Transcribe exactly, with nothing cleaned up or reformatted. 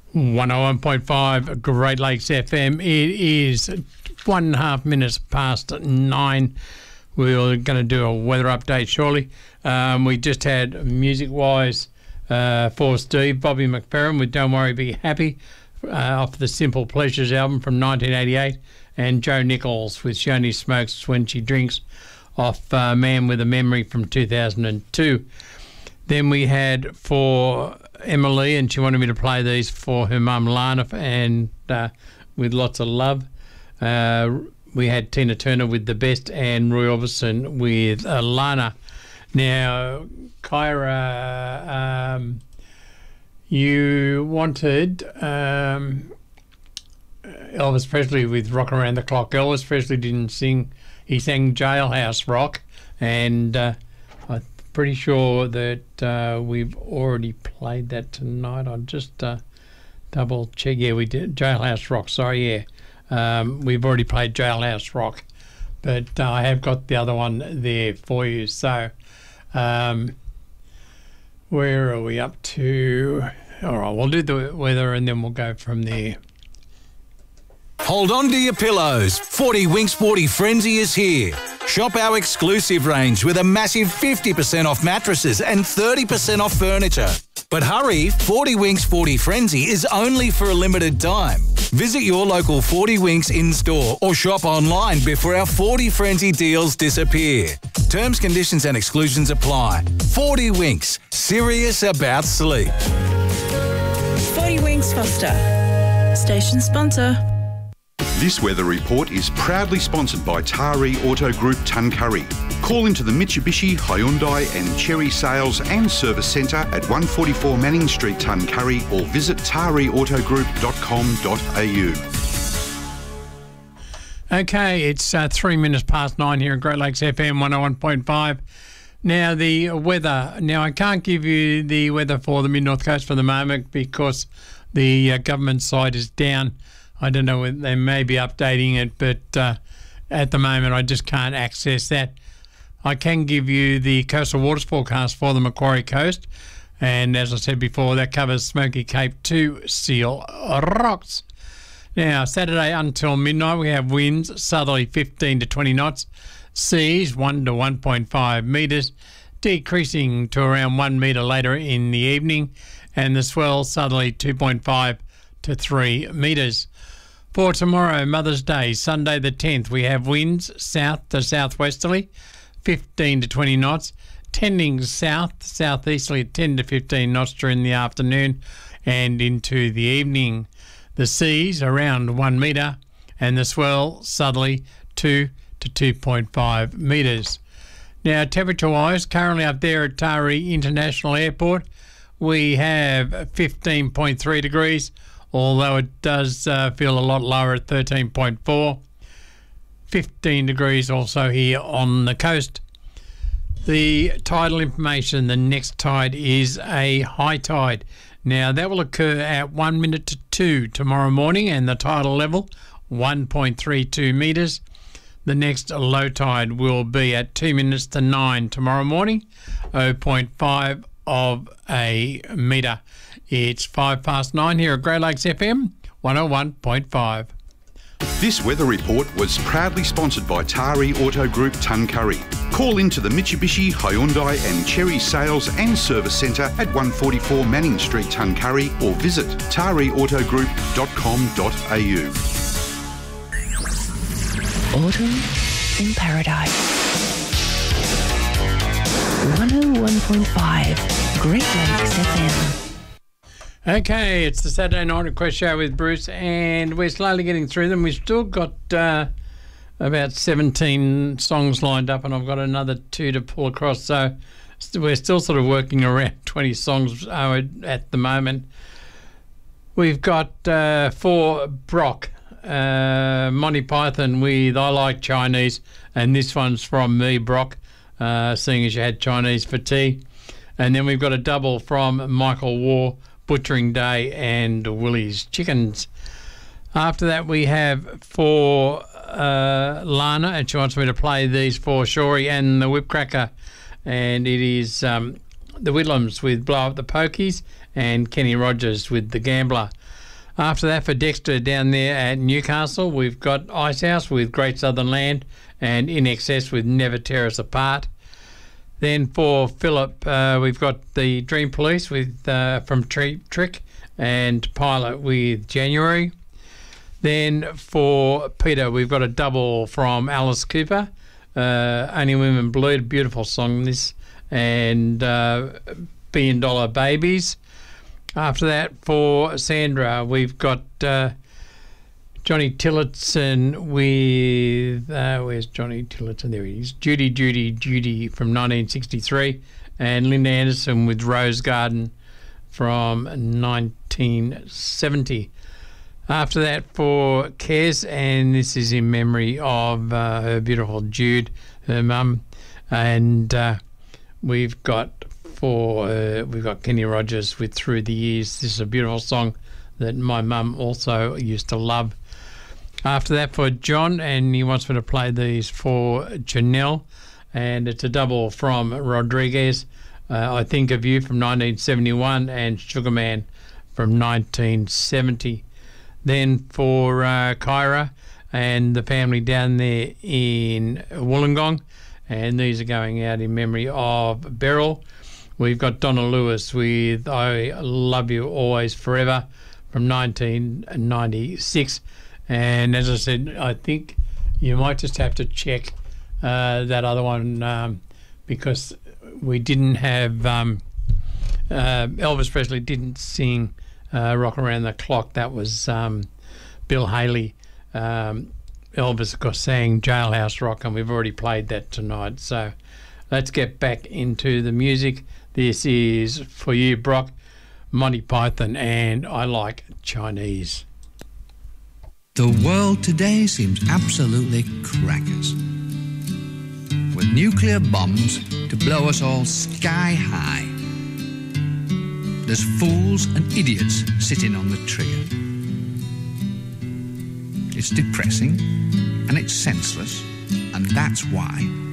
one oh one point five Great Lakes F M. It is one and a half minutes past nine. We're going to do a weather update shortly. Um, we just had music-wise uh, for Steve, Bobby McFerrin with Don't Worry Be Happy uh, off the Simple Pleasures album from nineteen eighty-eight, and Joe Nichols with She Only Smokes When She Drinks off uh, Man with a Memory from two thousand two. Then we had for Emily, and she wanted me to play these for her mum Lana, and uh, with lots of love. Uh, we had Tina Turner with The Best and Roy Orbison with uh, Lana. Now, Kyra, um, you wanted um, Elvis Presley with Rock Around the Clock. Elvis Presley didn't sing. He sang Jailhouse Rock, and uh, I'm pretty sure that uh, we've already played that tonight. I'll just uh, double check. Yeah, we did. Jailhouse Rock, sorry, yeah. Um, we've already played Jailhouse Rock, but uh, I have got the other one there for you. So, um, where are we up to? All right, we'll do the weather and then we'll go from there. Hold on to your pillows. forty Winks forty Frenzy is here. Shop our exclusive range with a massive fifty percent off mattresses and thirty percent off furniture. But hurry, forty Winks forty Frenzy is only for a limited time. Visit your local forty Winks in-store or shop online before our forty Frenzy deals disappear. Terms, conditions and exclusions apply. forty Winks, serious about sleep. forty Winks Foster, station sponsor. This weather report is proudly sponsored by Taree Auto Group Tuncurry. Call into the Mitsubishi, Hyundai and Chery Sales and Service Centre at one forty-four Manning Street, Tuncurry, or visit taree auto group dot com dot a u. Okay, it's uh, three minutes past nine here at Great Lakes F M one oh one point five. Now, the weather. Now, I can't give you the weather for the Mid-North Coast for the moment because the uh, government side is down. I don't know, they may be updating it, but uh, at the moment I just can't access that. I can give you the coastal waters forecast for the Macquarie Coast, and as I said before, that covers Smoky Cape to Seal Rocks. Now, Saturday until midnight, we have winds southerly fifteen to twenty knots, seas one to one point five metres, decreasing to around one metre later in the evening, and the swell southerly two point five to three metres. For tomorrow, Mother's Day, Sunday the tenth, we have winds south to southwesterly, fifteen to twenty knots, tending south, southeasterly at ten to fifteen knots during the afternoon and into the evening. The seas around one metre and the swell southerly two to two point five metres. Now, temperature-wise, currently up there at Taree International Airport, we have fifteen point three degrees, although it does uh, feel a lot lower at thirteen point four. fifteen degrees also here on the coast. The tidal information, the next tide is a high tide. Now, that will occur at one minute to two tomorrow morning, and the tidal level, one point three two metres. The next low tide will be at two minutes to nine tomorrow morning, zero point five of a metre. It's five past nine here at Great Lakes F M one oh one point five. This weather report was proudly sponsored by Taree Auto Group Tuncurry. Call into the Mitsubishi, Hyundai and Chery Sales and Service Centre at one forty-four Manning Street, Tuncurry, or visit taree auto group dot com dot a u. Autumn in Paradise. one oh one point five Great Lakes F M. Okay, it's the Saturday Night Request Show with Bruce, and we're slowly getting through them. We've still got uh, about seventeen songs lined up, and I've got another two to pull across, so we're still sort of working around twenty songs uh, at the moment. We've got uh, for Brock, uh, Monty Python with I Like Chinese, and this one's from me, Brock, uh, seeing as you had Chinese for tea. And then we've got a double from Michael War, Butchering Day and Willie's Chickens. After that, we have for uh, Lana, and she wants me to play these for Shory and the Whipcracker, and it is um, the Whitlams with Blow Up the Pokies, and Kenny Rogers with The Gambler. After that, for Dexter down there at Newcastle, we've got Icehouse with Great Southern Land and In Excess with Never Tear Us Apart. Then for Philip, uh, we've got the Dream Police with uh, from Tri- Trick and Pilot with January. Then for Peter, we've got a double from Alice Cooper, uh, Only Women Bleed, beautiful song this, and uh, Billion Dollar Babies. After that, for Sandra, we've got uh, Johnny Tillotson with, uh, where's Johnny Tillotson? There he is. Judy, Judy, Judy from nineteen sixty-three, and Linda Anderson with Rose Garden from nineteen seventy. After that, for Kez, and this is in memory of uh, her beautiful Jude, her mum, and uh, we've got for uh, we've got Kenny Rogers with Through the Years. This is a beautiful song that my mum also used to love. After that, for John, and he wants me to play these for Janelle, and it's a double from Rodriguez. Uh, I Think of You from nineteen seventy-one, and Sugarman from nineteen seventy. Then for uh, Kyra and the family down there in Wollongong, and these are going out in memory of Beryl. We've got Donna Lewis with I Love You Always Forever from nineteen ninety-six. And as I said, I think you might just have to check uh, that other one um, because we didn't have um, uh, Elvis Presley didn't sing uh, Rock Around the Clock. That was um, Bill Haley. Um, Elvis, of course, sang Jailhouse Rock, and we've already played that tonight. So let's get back into the music. This is for you, Brock, Monty Python, and I Like Chinese. The world today seems absolutely crackers. With nuclear bombs to blow us all sky high. There's fools and idiots sitting on the trigger. It's depressing and it's senseless, and that's why